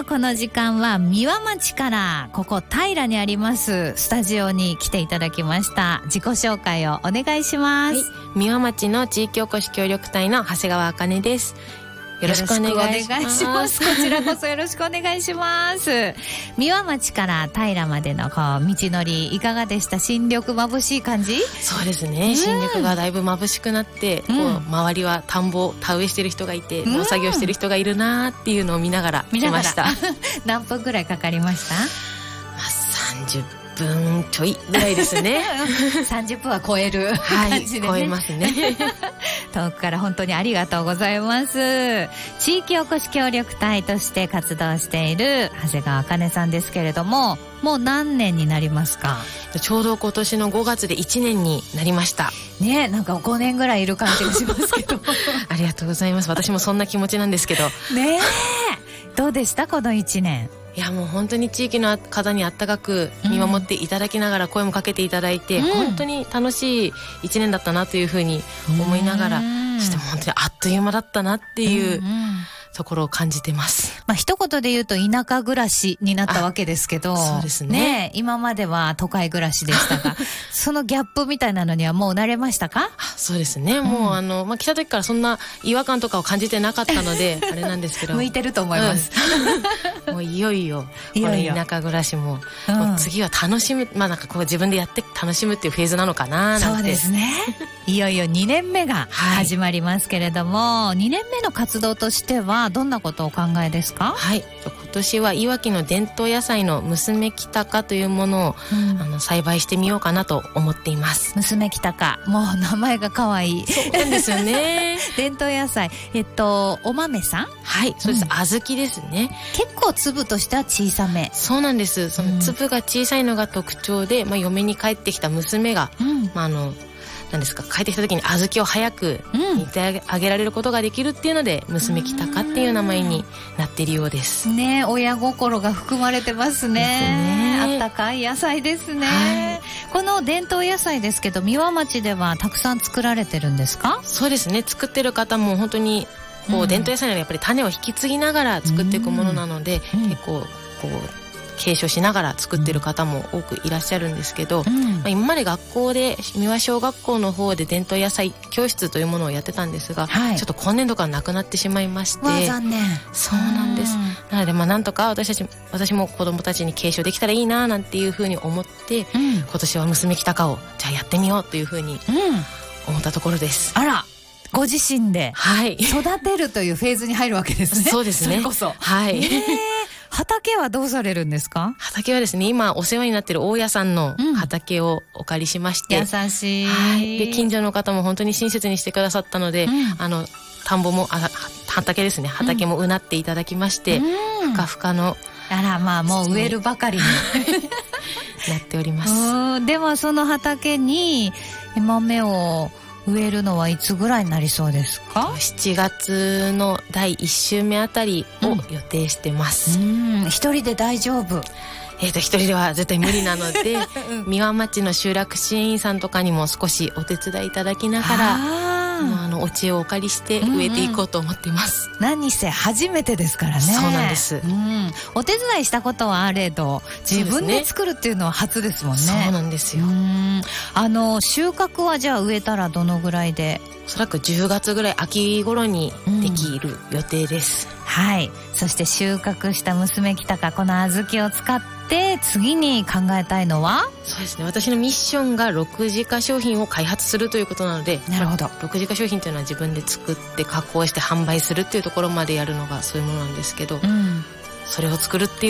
はこの時間は三輪町からここ平にありますスタジオに来ていただきました。自己紹介をお願いします。 はい、三輪町の地域おこし協力隊の長谷川茜です。よろしくお願いします。 こちらこそよろしくお願いします。三輪町から平までの道のりいかがでした？新緑眩しい感じ？ そうですね、新緑がだいぶ眩しくなって、周りは田んぼ田植えしてる人がいて、農作業してる人がいるなーっていうのを見ながら来ました。 何分くらいかかりました？ 30分ちょいぐらいですね。 30分は超える感じでね、 超えますね。 遠くから本当にありがとうございます。地域おこし協力隊として活動している長谷川茜さんですけれども、もう何年になりますか？ ちょうど今年の5月で1年になりましたね。なんか5年ぐらいいる感じがしますけど。 ありがとうございます。私もそんな気持ちなんですけどね。どうでしたこの1年？ いや、もう本当に地域の方にあったかく見守っていただきながら、声もかけていただいて、本当に楽しい1年だったなというふうに思いながら、そして本当にあっという間だったなっていうところを感じてます。 一言で言うと田舎暮らしになったわけですけど、 そうですね。 今までは都会暮らしでしたが、そのギャップみたいなのにはもう慣れましたか？ そうですね。もう来た時からそんな違和感とかを感じてなかったのであれなんですけど、 向いてると思います。 もういよいよこの田舎暮らしも、もう次は楽しむ、なんかこう自分でやって楽しむっていうフェーズなのかななんて。 そうですね。いよいよ2年目が始まりますけれども、2年目の活動としてはどんなことをお考えですか？ はい、今年はいわきの伝統野菜の娘きたかというものを、栽培してみようかなと思っています。 娘きたか、もう名前が可愛い。 そうなんですよね。 伝統野菜、お豆さん？ はい、そうです。小豆ですね。 結構粒としては小さめ。 そうなんです。その粒が小さいのが特徴で、嫁に帰ってきた娘が、何ですか、帰ってきた時に小豆を早く煮てあげられることができるっていうので、娘きたかっていう名前になっているようですね。親心が含まれてますね。あったかい野菜ですね、はい、この伝統野菜ですけど、三輪町ではたくさん作られてるんですか？ そうですね。作ってる方も本当に伝統野菜なのでやっぱり種を引き継ぎながら作っていくものなので、結構継承しながら作ってる方も多くいらっしゃるんですけど、今まで学校で三輪小学校の方で伝統野菜教室というものをやってたんですが、ちょっと今年度からなくなってしまいまして。 残念。 そうなんです。なのでなんとか私も子供たちに継承できたらいいななんていうふうに思って、今年は娘きたかをじゃあやってみようというふうに思ったところです。 あら、ご自身で育てるというフェーズに入るわけですね。 そうですね。 それこそ。 はい。 畑はどうされるんですか？ 畑はですね、今お世話になっている大家さんの畑をお借りしまして、 優しい、 はい、で近所の方も本当に親切にしてくださったので、田んぼも畑ですね、畑もうなっていただきまして、ふかふかの、 あら、もう植えるばかりになっております。 ではその畑に豆を植えるのはいつぐらいになりそうですか？7 月の第1週目あたりを予定してます。 一人で大丈夫？ 一人では絶対無理なので、三輪町の集落支援員さんとかにも少しお手伝いいただきながら、お知恵をお借りして植えていこうと思っています。 何せ初めてですからね。 そうなんです。 お手伝いしたことはあれど、自分で作るっていうのは初ですもんね。 そうなんですよ。 収穫はじゃあ植えたらどのぐらいで？ おそらく10月ぐらい、秋頃にできる予定です。 はい。そして収穫した娘きたか、この小豆を使って次に考えたいのは？ そうですね。私のミッションが6次化商品を開発するということなので。 なるほど。 6次化商品というのは自分で作って加工して販売するっていうところまでやるのがそういうものなんですけど、それを作るっていう